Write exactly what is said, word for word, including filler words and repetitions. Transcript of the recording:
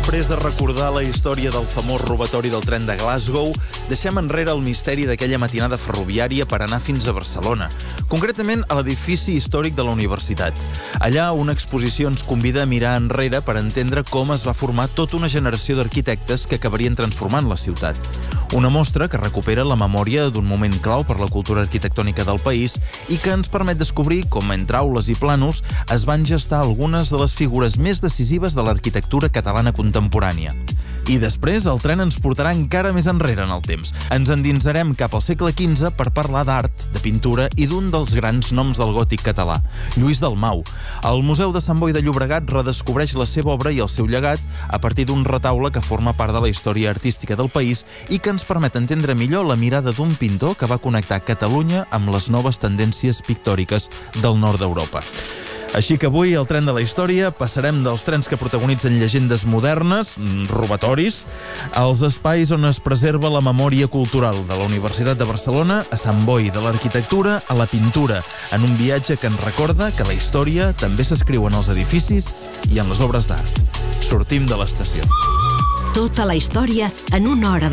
després de recordar la història del famós robatori del tren de Glasgow, deixem enrere el misteri d'aquella matinada ferroviària per anar fins a Barcelona, concretament a l'edifici històric de la universitat. Allà, una exposició ens convida a mirar enrere per entendre com es va formar tota una generació d'arquitectes que acabarien transformant la ciutat. Una mostra que recupera la memòria d'un moment clau per la cultura arquitectònica del país i que ens permet descobrir com, entre aules i plànols, es van gestar algunes de les figures més decisives de l'arquitectura catalana contemporània. I després el tren ens portarà encara més enrere en el temps. Ens endinsarem cap al segle quinze per parlar d'art, de pintura i d'un dels grans noms del gòtic català, Lluís Dalmau. El Museu de Sant Boi de Llobregat redescobreix la seva obra i el seu llegat a partir d'un retaule que forma part de la història artística del país i que ens permet entendre millor la mirada d'un pintor que va connectar Catalunya amb les noves tendències pictòriques del nord d'Europa. Així que avui, al Tren de la Història, passarem dels trens que protagonitzen llegendes modernes, robatoris, als espais on es preserva la memòria cultural de la Universitat de Barcelona, a Sant Boi de l'Arquitectura, a la pintura, en un viatge que ens recorda que la història també s'escriu en els edificis i en les obres d'art. Sortim de l'estació. Tota la història en una hora